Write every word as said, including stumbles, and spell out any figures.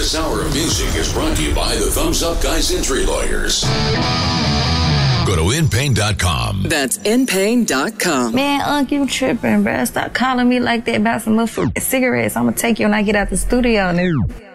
This hour of music is brought to you by the Thumbs Up Guys Injury Lawyers. Go to in pain dot com. That's in pain dot com. Man, Unc, you tripping, bruh. Stop calling me like that about some motherfucking cigarettes. I'm gonna take you when I get out the studio, nigga.